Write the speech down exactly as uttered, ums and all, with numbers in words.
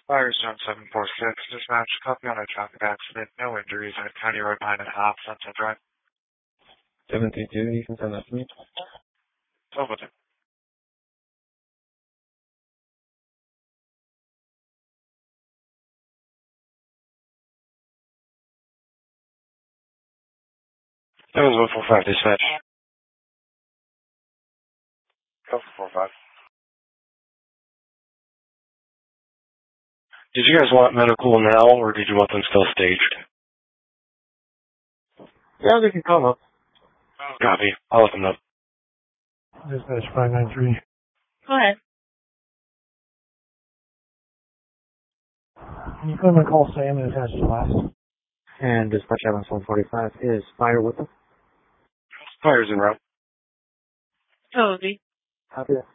Fire Zone seven four six, dispatch, copy on a traffic accident, no injuries at County Road nine and a half, Sunset Drive. seven three two, you can send that to me. Over there. That was one four five, dispatch. one four five. Did you guys want medical now, or did you want them still staged? Yeah, they can come up. Copy. I'll let them know. Dispatch five nine three. Go ahead. Can you put in a call Sam and attach the last? And dispatch Evans one forty-five is fire with them. Fire's in route. Toby. Copy that.